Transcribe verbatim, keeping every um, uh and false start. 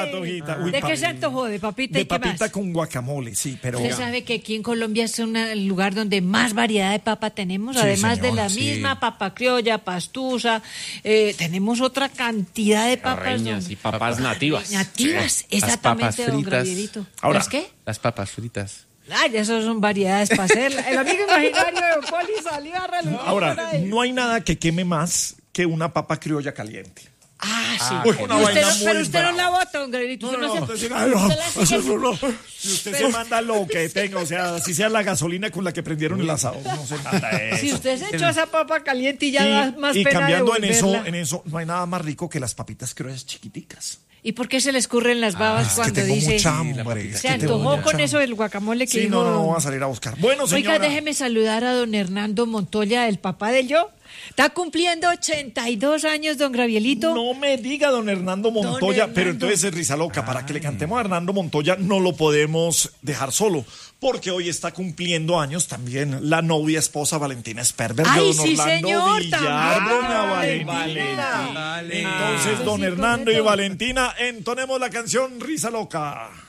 patojita. Uy, ¿De papi- qué se antojó? ¿De papita De y qué más? papita con guacamole, sí, pero... Usted sabe que aquí en Colombia es una- el lugar donde más variedad de papa tenemos, Sí, además de señora, la sí. misma papa criolla, pastusa, eh, tenemos otra cantidad de papas. Reñas don- y papas nativas. Nativas, Sí. exactamente, Las papas don fritas. Gravierito. Ahora- ¿Las qué? Las papas fritas. Ay, esas son variedades para hacerla. El amigo imaginario de Don Poli salió a relucir por Ahora, ahí. no hay nada que queme más que una papa criolla caliente. Ah, sí. Uy, Y una usted vaina no- muy pero usted no brava. la bota, don Gravierito. Usted no, se- entonces, usted ay, no, la sigue- eso no. Si usted Pero- se manda lo que tenga, o sea, si sea la gasolina con la que prendieron el asado, no se manda eso. Si usted se echó esa papa caliente y ya da más y pena cambiando en eso, devolverla. en eso, no hay nada más rico que las papitas criollas chiquiticas. ¿Y por qué se le escurren las babas Es que cuando tengo dice... mucha hambre. es Se que tengo antojó mucha con hambre. eso del guacamole que Sí, dijo... no, no, no, voy a salir a buscar. Bueno, señora. Oiga, déjeme saludar a don Hernando Montoya, el papá del yo. Está cumpliendo ochenta y dos años, don Gravielito. No me diga don Hernando Montoya, Hernando. pero entonces es risa loca. Para que le cantemos a Hernando Montoya no lo podemos dejar solo, porque hoy está cumpliendo años también la novia esposa Valentina Sperber Ay, de don sí, Orlando señor, Villar, también. doña Ay, Valentina. Valentina. Entonces, Ah. don Sí, Hernando y correcto. Valentina, entonemos la canción Risa Loca.